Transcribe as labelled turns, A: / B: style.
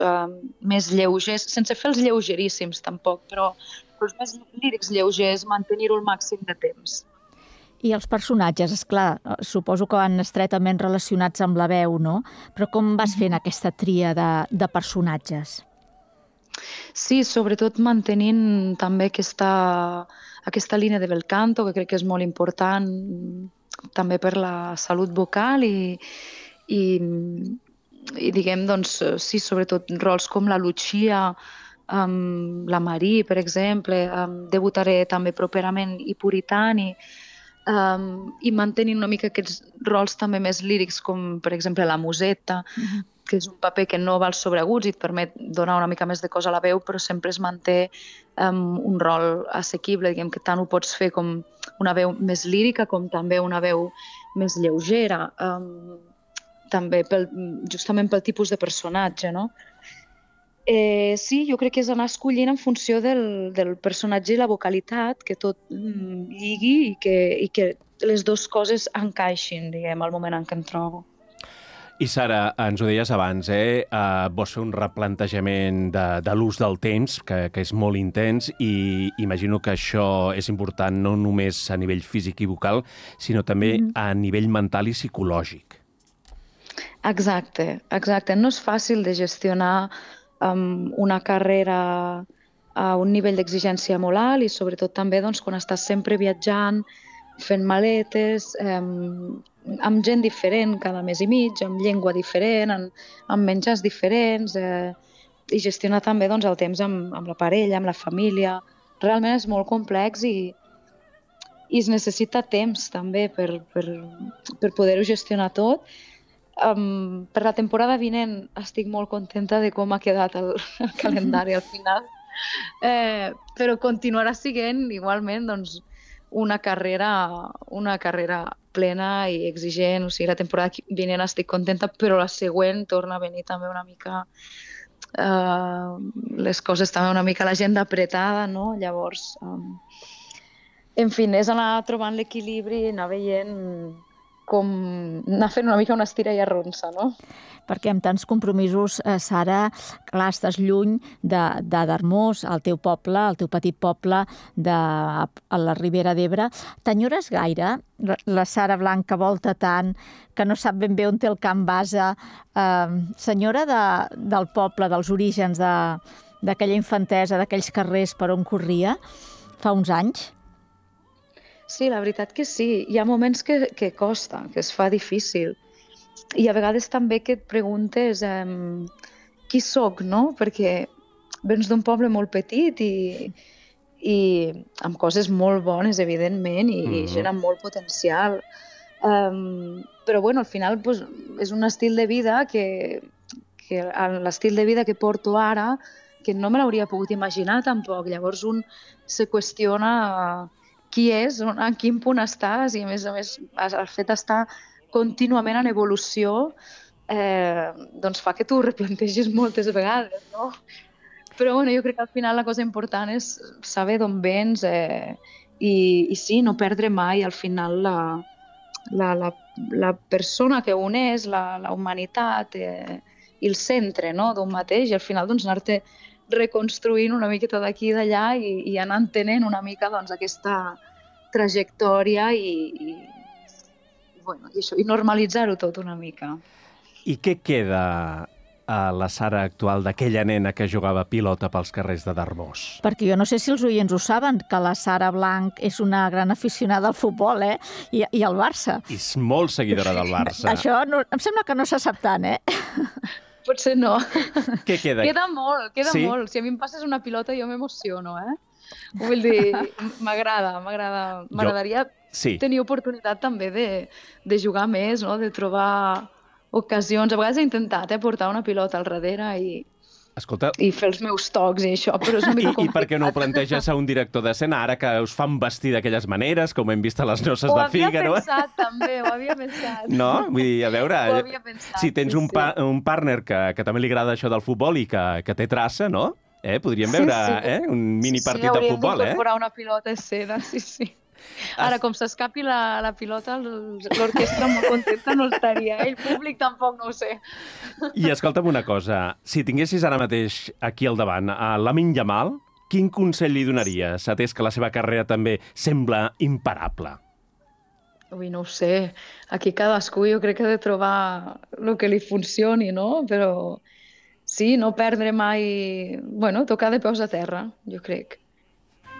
A: més lleugers, sense fer els lleugeríssims tampoc, però els més lírics lleugers, mantenir-ho el màxim de temps.
B: I els personatges, esclar, suposo que van estretament relacionats amb la veu, no? Però com vas fent aquesta tria de personatges?
A: Sí, sobretot mantenint també aquesta línia de bel canto, que crec que és molt important també per la salut vocal i diguem, doncs, sí, sobretot rols com la Lucia, la Marie, per exemple, debutaré també properament i Puritani, i mantenint una mica aquests rols també més lírics, com per exemple la Musetta, que és un paper que no va als sobreaguts i et permet donar una mica més de cos a la veu, però sempre es manté un rol assequible, diguem que tant ho pots fer com una veu més lírica com també una veu més lleugera, també justament pel tipus de personatge, no? Sí, jo crec que és anar escollint en funció del personatge i la vocalitat, que tot lligui i que les dues coses encaixin, diguem, al moment en què em trobo.
C: I Sara, ens ho deies abans, vols fer un replantejament de l'ús del temps, que és molt intens, i imagino que això és important no només a nivell físic i vocal, sinó també a nivell mental i psicològic.
A: Exacte. No és fàcil de gestionar una carrera a un nivell d'exigència molt alt i sobretot també doncs, quan estàs sempre viatjant, fent maletes, amb gent diferent cada mes i mig, amb llengua diferent, amb menjars diferents, i gestionar també doncs, el temps amb la parella, amb la família. Realment és molt complex i es necessita temps també per poder-ho gestionar tot. Per la temporada vinent estic molt contenta de com ha quedat el calendari al final, però continuarà sent igualment doncs, una carrera plena i exigent. O sigui, la temporada vinent estic contenta, però la següent torna a venir també una mica les coses també una mica l'agenda apretada, no? Llavors, en fi, és anar trobant l'equilibri, anar veient com anar fent una mica una estira i arronsa, no?
B: Perquè amb tants compromisos, Sara, clar, estàs lluny de Darmós, el teu poble, el teu petit poble a la Ribera d'Ebre. T'enyores gaire la Sara Blanch que volta tant, que no sap ben bé on té el camp base, senyora del poble, dels orígens, d'aquella infantesa, d'aquells carrers per on corria fa uns anys?
A: Sí, la veritat que sí. Hi ha moments que costa, que es fa difícil. I a vegades també que et preguntes qui sóc, no? Perquè vens d'un poble molt petit i amb coses molt bones, evidentment, i gent amb molt potencial. Però, bueno, al final doncs, és un estil de vida que l'estil de vida que porto ara, que no me l'hauria pogut imaginar tampoc. Llavors un se qüestiona qui és, en quin punt estàs, i a més el fet d'estar contínuament en evolució doncs fa que tu ho replantegis moltes vegades, no? Però bueno, jo crec que al final la cosa important és saber d'on vens i sí, no perdre mai al final la persona que un és, la humanitat i el centre, no? d'un mateix, i al final doncs anar-te reconstruint una miqueta d'aquí i d'allà i anar entenent una mica doncs, aquesta trajectòria i normalitzar-ho tot una mica.
C: I què queda a la Sara actual d'aquella nena que jugava pilota pels carrers de Darmós?
B: Perquè jo no sé si els oients ho saben, que la Sara Blanch és una gran aficionada al futbol, i al Barça.
C: I és molt seguidora del Barça.
B: Això em sembla que no se sap tant,
A: Potser no.
C: Què queda?
A: Queda molt. Si a mi em passes una pilota jo m'emociono, Vull dir, m'agradaria tenir oportunitat també de jugar més, no? De trobar ocasions. A vegades he intentat portar una pilota al darrere i fer els meus tocs i això, però és una mica complicat.
C: I per què no ho planteges a un director d'escena, ara que us fan vestir d'aquelles maneres, com hem vist a les noces de Fígaro?
A: Ho havia pensat, també, ho havia pensat.
C: No? Vull dir, a veure, si tens un partner que també li agrada això del futbol i que té traça, no? Podríem veure un mini partit de futbol,
A: hauríem d'incorporar una pilota a escena, sí. Ara, com s'escapi la pilota, l'orquestra molt contenta no estaria. El públic tampoc no ho sé.
C: I escolta'm una cosa, si tinguessis ara mateix aquí al davant a Lamine Yamal, quin consell li donaries, atès que la seva carrera també sembla imparable?
A: Ui, no ho sé. Aquí cadascú jo crec que ha de trobar el que li funcioni, no? Però sí, no perdre mai... Bueno, tocar de peus a terra, jo crec.